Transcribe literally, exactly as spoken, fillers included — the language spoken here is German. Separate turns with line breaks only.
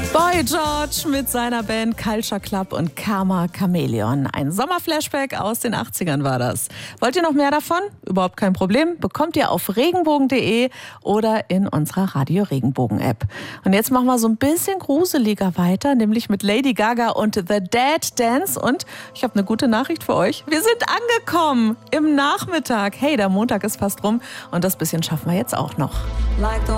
Boy George mit seiner Band Culture Club und Karma Chameleon. Ein Sommerflashback aus den achtzigern war das. Wollt ihr noch mehr davon? Überhaupt kein Problem. Bekommt ihr auf regenbogen punkt de oder in unserer Radio Regenbogen App. Und jetzt machen wir so ein bisschen gruseliger weiter, nämlich mit Lady Gaga und The Dead Dance. Und ich habe eine gute Nachricht für euch. Wir sind angekommen im Nachmittag. Hey, der Montag ist fast rum und das bisschen schaffen wir jetzt auch noch.
Like the